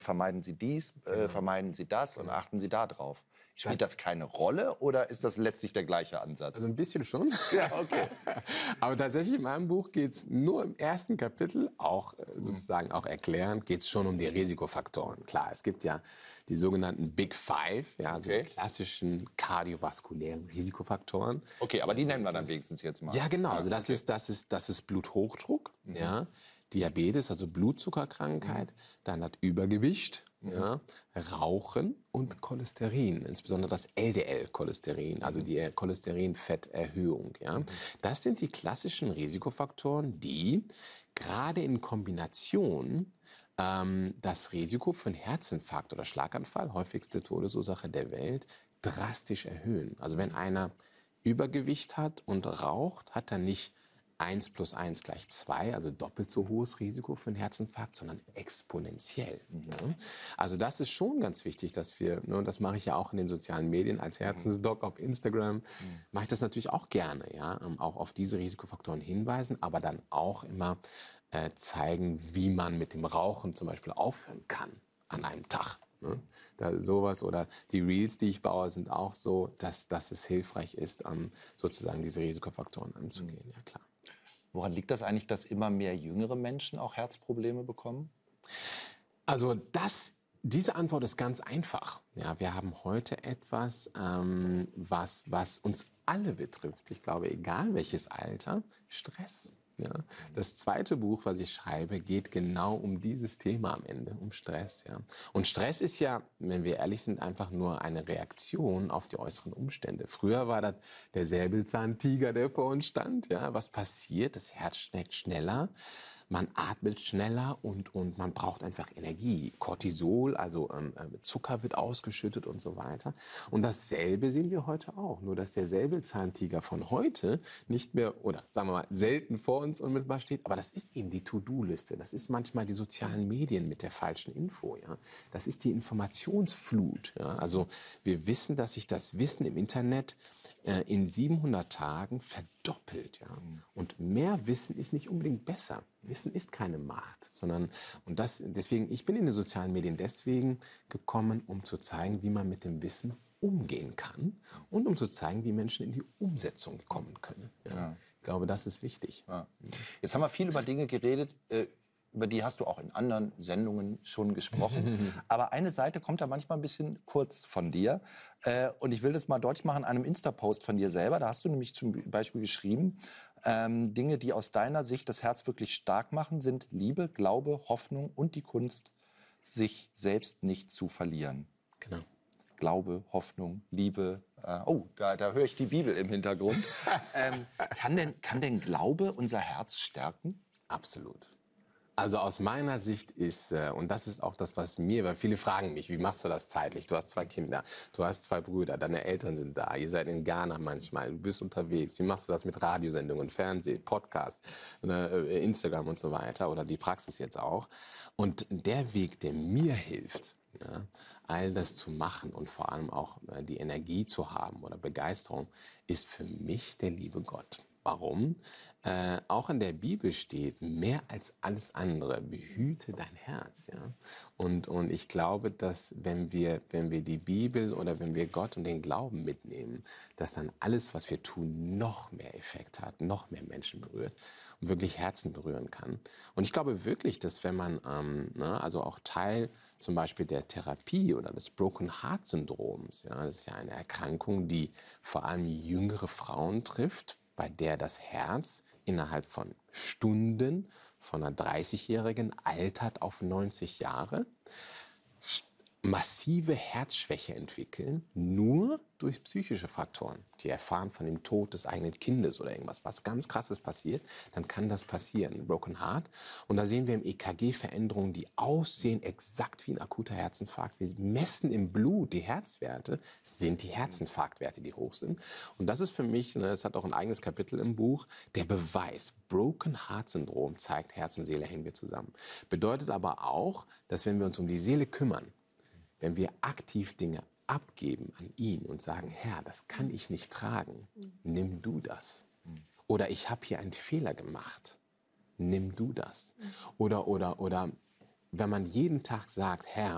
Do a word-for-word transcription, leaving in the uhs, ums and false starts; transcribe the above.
vermeiden Sie dies, äh, vermeiden Sie das und achten Sie da drauf. Spielt das keine Rolle oder ist das letztlich der gleiche Ansatz? Also ein bisschen schon. Ja, okay. Aber tatsächlich in meinem Buch geht es nur im ersten Kapitel, auch äh, sozusagen auch erklärend, geht es schon um die Risikofaktoren. Klar, es gibt ja die sogenannten Big Five, ja, also Okay. die klassischen kardiovaskulären Risikofaktoren. Okay, aber die nennen wir dann wenigstens jetzt mal. Ja, genau. Also das okay. ist, das ist, das ist Bluthochdruck, ja, Diabetes, also Blutzuckerkrankheit, dann hat Übergewicht, ja, Rauchen und Cholesterin, insbesondere das L D L-Cholesterin, also die Cholesterinfetterhöhung. Ja. Das sind die klassischen Risikofaktoren, die gerade in Kombination ähm, das Risiko für einen Herzinfarkt oder Schlaganfall, häufigste Todesursache der Welt, drastisch erhöhen. Also wenn einer Übergewicht hat und raucht, hat er nicht eins plus eins gleich zwei, also doppelt so hohes Risiko für einen Herzinfarkt, sondern exponentiell. Ne? Also das ist schon ganz wichtig, dass wir, ne, und das mache ich ja auch in den sozialen Medien als Herzensdoc auf Instagram, mhm. mache ich das natürlich auch gerne, ja, auch auf diese Risikofaktoren hinweisen, aber dann auch immer äh, zeigen, wie man mit dem Rauchen zum Beispiel aufhören kann an einem Tag. Ne? Da sowas oder die Reels, die ich baue, sind auch so, dass, dass es hilfreich ist, um sozusagen diese Risikofaktoren anzugehen. Ja, klar. Woran liegt das eigentlich, dass immer mehr jüngere Menschen auch Herzprobleme bekommen? Also das, diese Antwort ist ganz einfach. Ja, wir haben heute etwas, ähm, was, was uns alle betrifft. Ich glaube, egal welches Alter, Stress. Ja. Das zweite Buch, was ich schreibe, geht genau um dieses Thema am Ende, um Stress. Ja. Und Stress ist ja, wenn wir ehrlich sind, einfach nur eine Reaktion auf die äußeren Umstände. Früher war das der Säbelzahntiger, der vor uns stand. Ja. Was passiert? Das Herz schlägt schneller. Man atmet schneller und, und man braucht einfach Energie. Cortisol, also ähm, Zucker wird ausgeschüttet und so weiter. Und dasselbe sehen wir heute auch. Nur, dass der Säbelzahntiger von heute nicht mehr, oder sagen wir mal, selten vor uns unmittelbar steht. Aber das ist eben die To-Do-Liste. Das ist manchmal die sozialen Medien mit der falschen Info. Ja? Das ist die Informationsflut. Ja? Also wir wissen, dass sich das Wissen im Internet äh, in siebenhundert Tagen verdoppelt. Ja? Und mehr Wissen ist nicht unbedingt besser. Wissen ist keine Macht, sondern, und das, deswegen, ich bin in die sozialen Medien deswegen gekommen, um zu zeigen, wie man mit dem Wissen umgehen kann und um zu zeigen, wie Menschen in die Umsetzung kommen können. Ja. Ja. Ich glaube, das ist wichtig. Ja. Jetzt haben wir viel über Dinge geredet, äh, über die hast du auch in anderen Sendungen schon gesprochen. Aber eine Seite kommt da manchmal ein bisschen kurz von dir. Äh, und ich will das mal deutlich machen an einem Insta-Post von dir selber. Da hast du nämlich zum Beispiel geschrieben, ähm, Dinge, die aus deiner Sicht das Herz wirklich stark machen, sind Liebe, Glaube, Hoffnung und die Kunst, sich selbst nicht zu verlieren. Genau. Glaube, Hoffnung, Liebe. Äh, oh, da, da höre ich die Bibel im Hintergrund. ähm, kann, denn, kann denn Glaube unser Herz stärken? Absolut. Also aus meiner Sicht ist, äh, und das ist auch das, was mir, weil viele fragen mich, wie machst du das zeitlich? Du hast zwei Kinder, du hast zwei Brüder, deine Eltern sind da, ihr seid in Ghana manchmal, du bist unterwegs. Wie machst du das mit Radiosendungen, Fernsehen, Podcast, äh, Instagram und so weiter oder die Praxis jetzt auch? Und der Weg, der mir hilft, ja, all das zu machen und vor allem auch äh, die Energie zu haben oder Begeisterung, ist für mich der liebe Gott. Warum? Äh, auch in der Bibel steht, mehr als alles andere, behüte dein Herz. Ja? Und, und ich glaube, dass wenn wir, wenn wir die Bibel oder wenn wir Gott und den Glauben mitnehmen, dass dann alles, was wir tun, noch mehr Effekt hat, noch mehr Menschen berührt und wirklich Herzen berühren kann. Und ich glaube wirklich, dass wenn man, ähm, ne, also auch Teil zum Beispiel der Therapie oder des Broken Heart Syndroms, ja, das ist ja eine Erkrankung, die vor allem jüngere Frauen trifft, bei der das Herz innerhalb von Stunden von einer dreißigjährigen altert auf neunzig Jahre, massive Herzschwäche entwickeln, nur durch psychische Faktoren. Die erfahren von dem Tod des eigenen Kindes oder irgendwas, was ganz Krasses passiert, dann kann das passieren, Broken Heart. Und da sehen wir im E K G Veränderungen, die aussehen exakt wie ein akuter Herzinfarkt. Wir messen im Blut die Herzwerte, sind die Herzinfarktwerte, die hoch sind. Und das ist für mich, ne, es hat auch ein eigenes Kapitel im Buch, der Beweis. Broken Heart Syndrom zeigt, Herz und Seele hängen wir zusammen. Bedeutet aber auch, dass wenn wir uns um die Seele kümmern, wenn wir aktiv Dinge abgeben an ihn und sagen, Herr, das kann ich nicht tragen, nimm du das. Oder ich habe hier einen Fehler gemacht, nimm du das. Oder, oder, oder wenn man jeden Tag sagt, Herr,